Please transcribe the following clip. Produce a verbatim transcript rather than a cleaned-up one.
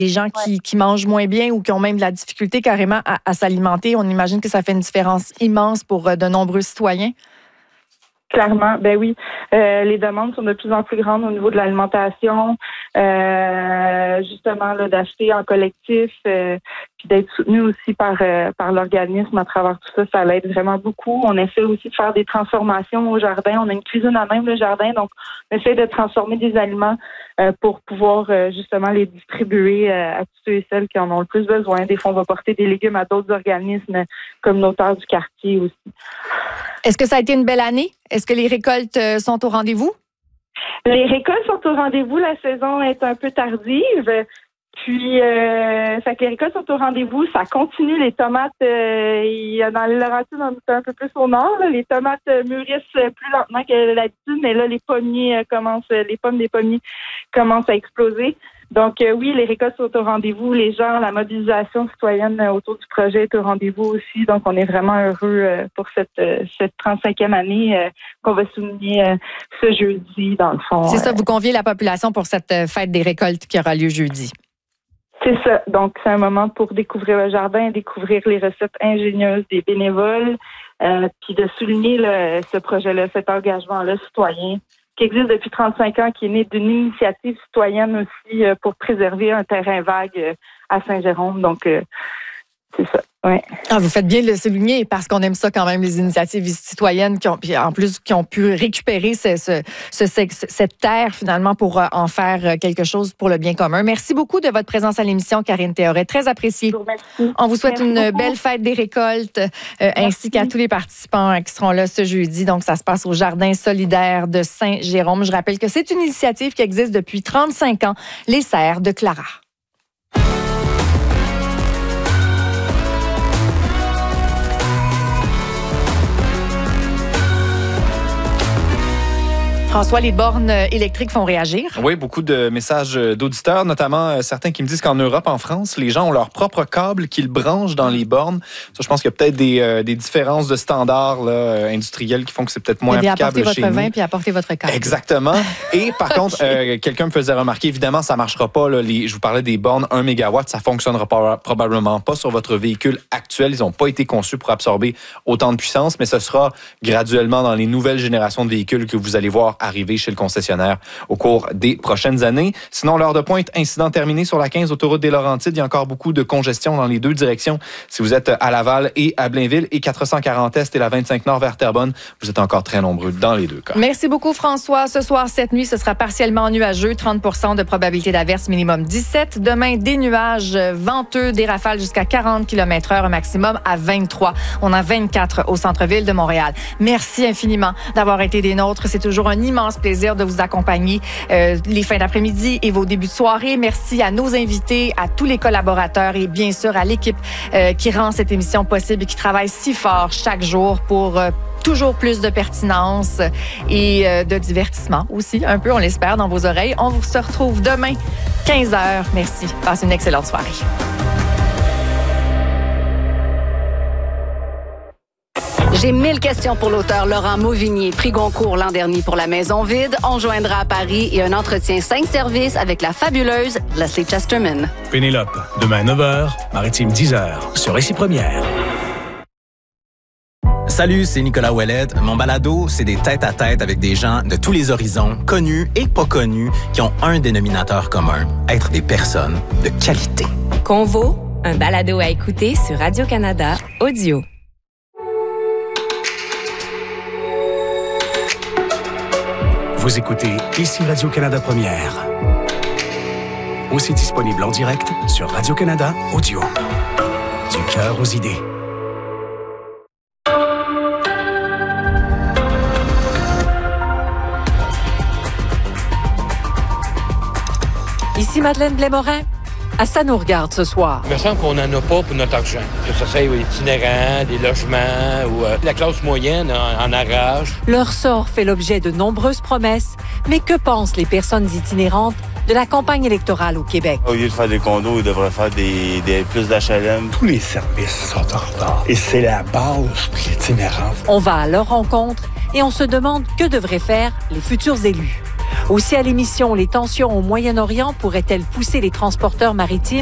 Les gens qui, ouais. qui mangent moins bien ou qui ont même de la difficulté carrément à, à s'alimenter, on imagine que ça fait une différence immense pour de nombreux citoyens. Clairement, ben oui. Euh, les demandes sont de plus en plus grandes au niveau de l'alimentation, euh, justement là, d'acheter en collectif, euh, puis d'être soutenu aussi par euh, par l'organisme à travers tout ça, ça l'aide vraiment beaucoup. On essaie aussi de faire des transformations au jardin. On a une cuisine à même le jardin, donc on essaie de transformer des aliments euh, pour pouvoir euh, justement les distribuer euh, à tous ceux et celles qui en ont le plus besoin. Des fois, on va porter des légumes à d'autres organismes communautaires du quartier aussi. Est-ce que ça a été une belle année? Est-ce que les récoltes sont au rendez-vous? Les récoltes sont au rendez-vous. La saison est un peu tardive. Puis, euh, fait que les récoltes sont au rendez-vous. Ça continue. Les tomates, euh, il y a dans les Laurentides, on est un peu plus au nord. Là. Les tomates mûrissent plus lentement que d'habitude, mais là, les pommiers euh, commencent, les pommes des pommiers commencent à exploser. Donc, euh, oui, les récoltes sont au rendez-vous. Les gens, la mobilisation citoyenne autour du projet est au rendez-vous aussi. Donc, on est vraiment heureux euh, pour cette, euh, cette trente-cinquième année euh, qu'on va souligner euh, ce jeudi, dans le fond. C'est ça, vous conviez la population pour cette fête des récoltes qui aura lieu jeudi. C'est ça. Donc, c'est un moment pour découvrir le jardin, découvrir les recettes ingénieuses des bénévoles, euh, puis de souligner là, ce projet-là, cet engagement-là citoyen qui existe depuis trente-cinq ans, qui est né d'une initiative citoyenne aussi euh, pour préserver un terrain vague euh, à Saint-Jérôme. Donc, euh, c'est ça. Ouais. Ah, vous faites bien de le souligner parce qu'on aime ça quand même, les initiatives citoyennes qui ont, puis en plus, qui ont pu récupérer ce, ce, ce, cette terre finalement pour en faire quelque chose pour le bien commun. Merci beaucoup de votre présence à l'émission, Karine Théoret. Très appréciée. On vous souhaite Merci une beaucoup. Belle fête des récoltes euh, ainsi qu'à tous les participants qui seront là ce jeudi. Donc, ça se passe au Jardin solidaire de Saint-Jérôme. Je rappelle que c'est une initiative qui existe depuis trente-cinq ans, les Serres de Clara. François, les bornes électriques font réagir. Oui, beaucoup de messages d'auditeurs, notamment certains qui me disent qu'en Europe, en France, les gens ont leur propre câble qu'ils branchent dans les bornes. Ça, je pense qu'il y a peut-être des, euh, des différences de standards là, industriels qui font que c'est peut-être moins applicable chez nous. Apportez votre vin puis apportez votre câble. Exactement. Et par contre, euh, quelqu'un me faisait remarquer, évidemment, ça ne marchera pas. Là, les, je vous parlais des bornes un mégawatt, ça ne fonctionnera pas, probablement pas sur votre véhicule actuel. Ils n'ont pas été conçus pour absorber autant de puissance, mais ce sera graduellement dans les nouvelles générations de véhicules que vous allez voir arriver chez le concessionnaire au cours des prochaines années. Sinon, l'heure de pointe, incident terminé sur la quinze, autoroute des Laurentides. Il y a encore beaucoup de congestion dans les deux directions. Si vous êtes à Laval et à Blainville, et quatre cent quarante Est et la vingt-cinq Nord vers Terrebonne, vous êtes encore très nombreux dans les deux cas. Merci beaucoup, François. Ce soir, cette nuit, ce sera partiellement nuageux. trente pour cent de probabilité d'averse, minimum dix-sept. Demain, des nuages venteux, des rafales jusqu'à quarante kilomètres heure, un maximum à vingt-trois. On a vingt-quatre au centre-ville de Montréal. Merci infiniment d'avoir été des nôtres. C'est toujours un immense plaisir de vous accompagner euh, les fins d'après-midi et vos débuts de soirée. Merci à nos invités, à tous les collaborateurs et bien sûr à l'équipe euh, qui rend cette émission possible et qui travaille si fort chaque jour pour euh, toujours plus de pertinence et euh, de divertissement aussi, un peu, on l'espère, dans vos oreilles. On vous se retrouve demain, quinze heures. Merci. Passez une excellente soirée. J'ai mille questions pour l'auteur Laurent Mauvignier, prix Goncourt l'an dernier pour La Maison vide. On joindra à Paris et un entretien cinq services avec la fabuleuse Leslie Chesterman. Pénélope, demain neuf heures, Maritime dix heures, sur Ici Première. Salut, c'est Nicolas Ouellette. Mon balado, c'est des tête-à-tête avec des gens de tous les horizons, connus et pas connus, qui ont un dénominateur commun, être des personnes de qualité. Convo, un balado à écouter sur Radio-Canada Audio. Vous écoutez Ici Radio-Canada Première. Aussi disponible en direct sur Radio-Canada Audio. Du cœur aux idées. Ici Madeleine Blais-Morin. À ça nous regarde ce soir. Il me semble qu'on n'en a pas pour notre argent. Que ce soit itinérants, des logements ou euh, la classe moyenne en, en arrache. Leur sort fait l'objet de nombreuses promesses. Mais que pensent les personnes itinérantes de la campagne électorale au Québec? Au lieu de faire des condos, ils devraient faire des, des plus d'H L M. Tous les services sont en retard. Et c'est la base pour l'itinérance. On va à leur rencontre et on se demande que devraient faire les futurs élus. Aussi à l'émission, les tensions au Moyen-Orient pourraient-elles pousser les transporteurs maritimes